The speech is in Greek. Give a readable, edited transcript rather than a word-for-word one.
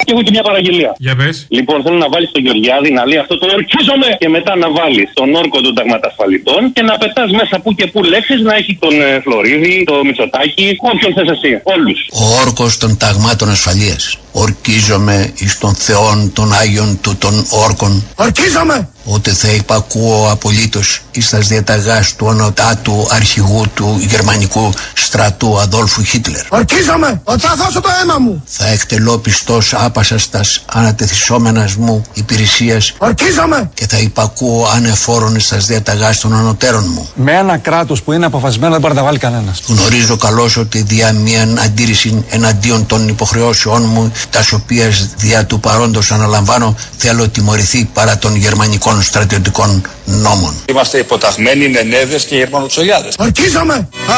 και έχω και μια παραγγελία. Για πες. Λοιπόν, θέλω να βάλει τον Γεωργιάδη να λέει αυτό το ορκίζομαι και μετά να βάλει τον όρκο των ταγματασφαλιτών και να πετά μέσα που και που λέξεις να έχει τον Φλωρίδη, το Μητσοτάκη, όποιον θες εσύ. Όλους. Ο όρκος των ταγμάτων ασφαλείας. Ορκίζομαι εις των Θεών των Άγιων του των όρκων. Ορκίζομαι! Ότι θα υπακούω απολύτως εις τας διαταγάς του ονοτάτου αρχηγού του γερμανικού στρατού Αδόλφου Χίτλερ. Ορκίζομαι ότι θα δώσω το αίμα μου. Θα εκτελώ πιστός άπασας τας ανατεθισόμενας μου υπηρεσίας. Ορκίζομαι! Και θα υπακούω ανεφόρον εις τας διαταγάς των ανωτέρων μου. Με ένα κράτος που είναι αποφασισμένο δεν μπορεί να τα βάλει κανένας. Γνωρίζω καλώς ότι δια μίαν αντίρρηση εναντίον των υποχρεώσεών μου, τας οποίες δια του παρόντος αναλαμβάνω, θέλω τιμωρηθεί παρά των γερμανικών στρατιωτικών νόμων. Είμαστε υποταγμένοι Νενέδες και Γερμανοτσολιάδες. Ορκίζομαι!